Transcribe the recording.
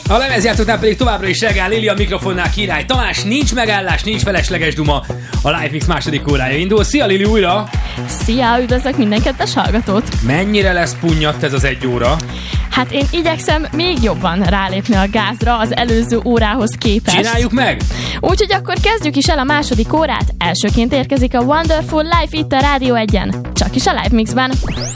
A lemezjátszóknál pedig továbbra is Regál Lili, a mikrofonnál Király Tamás. Nincs megállás, nincs felesleges duma. A Live Mix második órája indul. Szia Lili újra! Szia, üdvözlök minden kedves hallgatót! Mennyire lesz punnyadt ez az egy óra? Hát én igyekszem még jobban rálépni a gázra az előző órához képest. Csináljuk meg! Úgyhogy akkor kezdjük is el a második órát. Elsőként érkezik a Wonderful Life itt a Rádió 1-en. Csak is a Live Mixben.